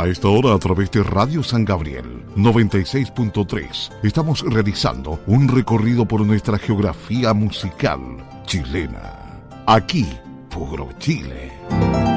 A esta hora, a través de Radio San Gabriel 96.3, estamos realizando un recorrido por nuestra geografía musical chilena. Aquí, puro Chile.